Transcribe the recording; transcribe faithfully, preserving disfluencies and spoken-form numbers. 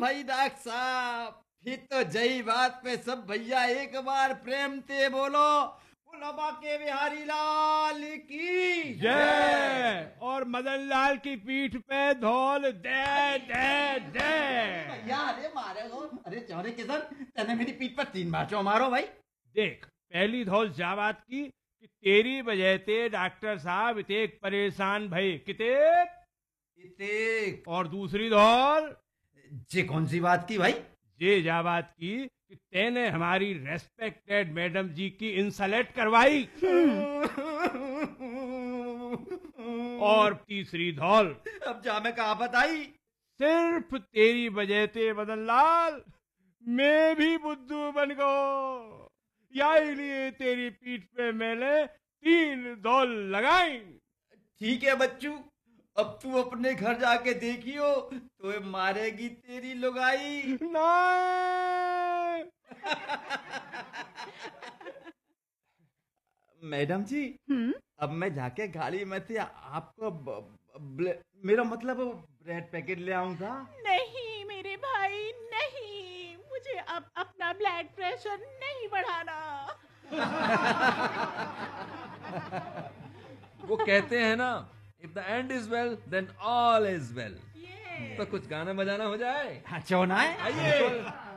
भाई डॉक्टर साहब, फिर तो जई बात पे सब भैया एक बार प्रेम ते बोलो, फुलबा के बिहारी लाल की जय। और मदन लाल की पीठ पे धौल दे दे दे। भैया अरे मारे हो, अरे चौरे किधर, तने मेरी पीठ पर तीन बार चो मारो भाई। देख, पहली धौल जा बात की कि तेरी वजह से डॉक्टर साहब इतेक परेशान भई कितेक। इतेक। और दूसरी धौल जी कौन सी बात की भाई? ये जा बात की कि तेने हमारी रेस्पेक्टेड मैडम जी की इंसल्ट करवाई। और तीसरी धौल अब जा मैं कहा बताई। सिर्फ तेरी वजह से मदन लाल मैं भी बुद्धू बन गो। यही लिए तेरी पीठ पे मैंने तीन धौल लगाई। ठीक है बच्चू, अब तू अपने घर जाके देखियो तो मारेगी तेरी लुगाई। नहीं। मैडम जी, हम्म अब मैं जाके गाड़ी में से आपको ब, ब, मेरा मतलब ब्रेड पैकेट ले आऊंगा। नहीं मेरे भाई नहीं, मुझे अब अपना ब्लड प्रेशर नहीं बढ़ाना। वो कहते हैं ना, if the end is well then all is well. ये तो कुछ गाना बजाना हो जाए। हाँ चौना है। आइए।